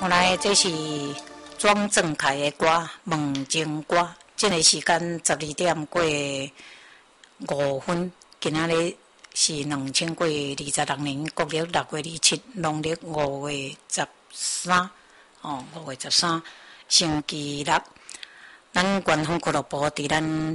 原来这是庄正凯的歌《梦情歌》。这个时间12点过5分，今仔日是2026年国历6月27，农历5月13。5月13，星期六。咱官方俱乐部伫咱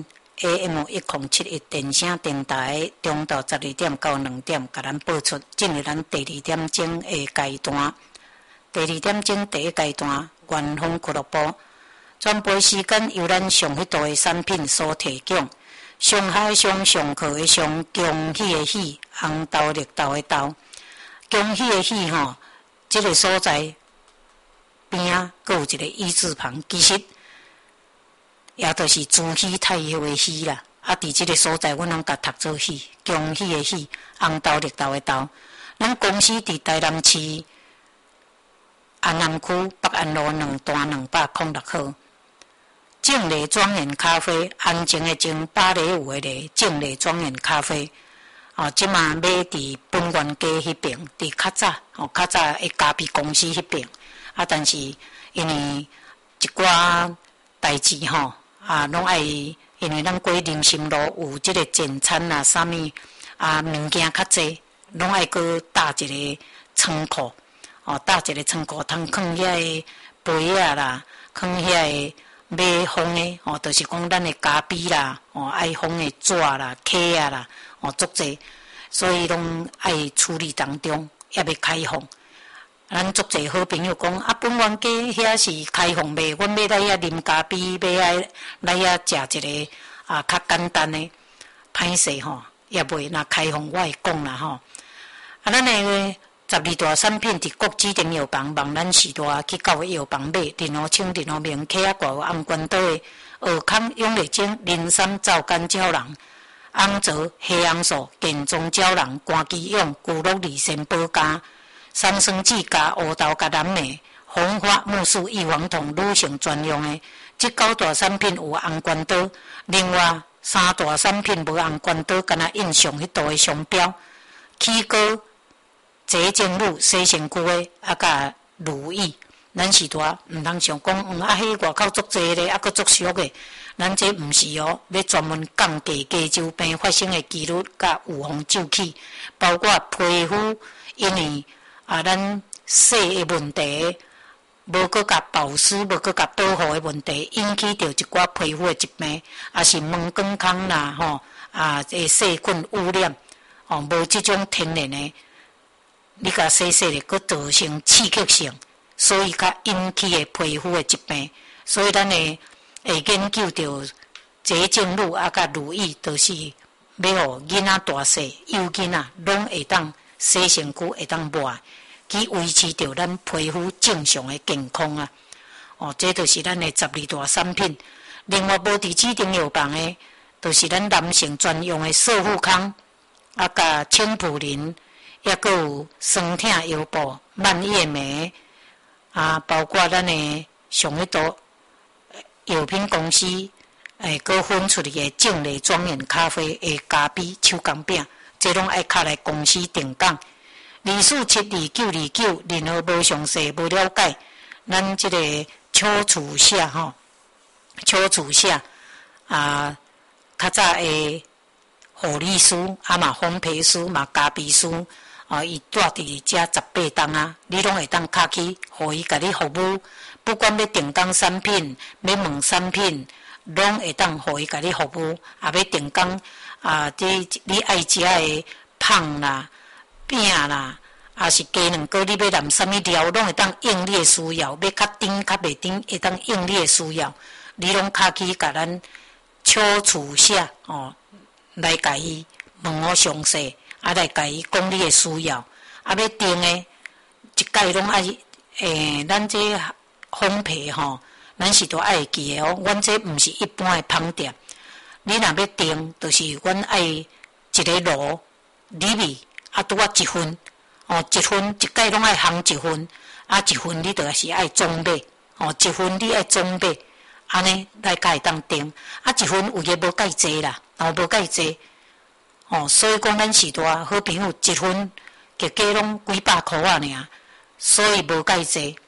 AM1071 电声电台中昼12点到2点，甲咱播出进入咱第2点钟的阶段。第2点钟第一阶段，官方俱乐部全部时间由咱上迄度的产品所提供。上海上上课的上，恭喜的喜，红豆绿豆的豆，恭喜的喜吼，这个所在边啊，阁有一个一字旁，其实也就是朱熹太后的熹啦。伫这个所在，阮拢甲读做喜，恭喜的喜，红豆绿豆的豆。咱公司伫台南市安南区北安路2段206号。正丽庄园咖啡，安静的静，芭蕾舞的丽，正丽庄园咖啡。即嘛买伫本源街迄边，伫较早的咖啡公司迄边。但是因为一寡代志拢爱，因为咱过林森路有即个简餐啦，啥物物件较济，拢爱搁搭一个仓库，搭一个仓库，通放遐个杯仔啦，放遐个买烘的，就是讲咱的咖啡啦，爱烘的纸啦、客啊啦，足济，所以拢爱处理当中，也要开放。咱足济好朋友讲本源街遐是开放袂？阮要来遐啉咖啡，要来遐食一个较简单的，歹势也袂若开放，我会讲啦咱的12大产品伫国指定药房、望咱时代去到药房买，任何清、任何名，客挂有红关岛的尔康永丽精、磷酸皂苷胶囊、红枣、黑红素、健壮胶囊、关基用、骨碌利肾保加、三生剂加乌豆加蓝莓、红花木素异黄酮女性专用的。这9大产品有红关岛，另外3大产品无红关岛，敢若印上迄度的商标。起膏、洁净乳、洗身躯的，甲乳液，咱时代毋通想讲，迄外口足济咧，阁足俗的，咱这毋是要专门降低加州病发生的几率，甲预防骤起，包括皮肤因为咱洗的问题，无搁甲保湿，无搁甲保护的问题，引起着一寡皮肤的疾病，是毛光康啦，细菌污染，无即种天然的。你甲洗咧，佮造成刺激性，所以甲引起的皮肤的疾病。所以咱会研究着洁净乳甲乳液，就是要互囡仔大细、幼囡仔拢会当洗身躯，会当抹，去维持着咱皮肤正常的健康这就是咱的12大产品。另外，无伫指定药房的，就是咱男性专用的瘦肤康，甲青普林。也阁有酸痛腰部、蔓越莓包括咱的上迄度药品公司阁分出的正丽庄园咖啡的咖啡手工饼，这拢爱卡来公司定岗。24722929，任何无详细、无了解，咱这个邱楚夏邱楚夏较早的护理师嘛烘焙师嘛咖啡师。伊住伫遮18栋你拢会当卡去，互伊甲你服务。不管要订购产品，要问产品，拢会当互伊甲你服务。要订购你爱食的胖啦、饼啦，是鸡卵糕，你要淋啥物料，拢会当应你的需要。要较甜、较袂甜，会当应你的需要。你拢卡去甲咱邱楚夏来甲伊问我详细。来甲伊讲你的需要，要订的一概拢爱咱这烘焙咱是都爱记的阮这毋是一般的烹店。你若要订，就是阮爱一个炉里面拄啊1分，1分一概拢爱烘1分，1分你就是爱总买，1分你爱总买，安尼来甲会当订1分有诶无介济啦，无介济。所以讲咱时代好朋友1分价拢几百箍尔，所以无介济。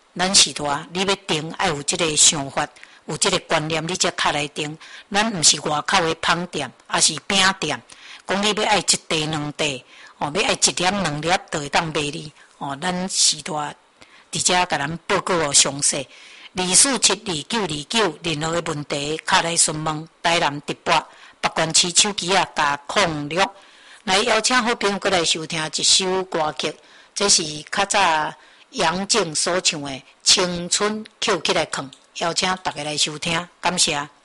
咱时代你要定，要有即个想法，有即个观念，你才较来定。咱毋是外口的芳店，也是饼店，讲你要爱一地两地，哦，要爱一粒两粒，就会当卖你。哦，咱时代伫遮甲咱报告哦详细。24722929，任何的问题，敲来询问。台南直播，北关市手机啊，加06。来邀请好朋友过来收听一首歌曲，这是较早杨静所唱的《青春》，捡起来放，邀请大家来收听，感谢。